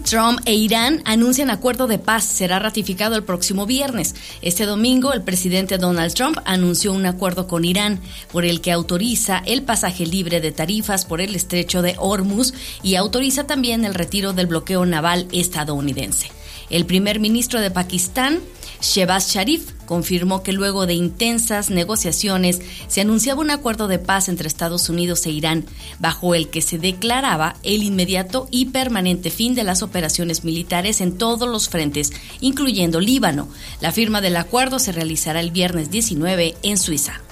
Trump e Irán anuncian acuerdo de paz. Será ratificado el próximo viernes. Este domingo, el presidente Donald Trump anunció un acuerdo con Irán por el que autoriza el pasaje libre de tarifas por el estrecho de Hormuz y autoriza también el retiro del bloqueo naval estadounidense. El primer ministro de Pakistán, Shehbaz Sharif, confirmó que luego de intensas negociaciones se anunciaba un acuerdo de paz entre Estados Unidos e Irán, bajo el que se declaraba el inmediato y permanente fin de las operaciones militares en todos los frentes, incluyendo Líbano. La firma del acuerdo se realizará el viernes 19 en Suiza.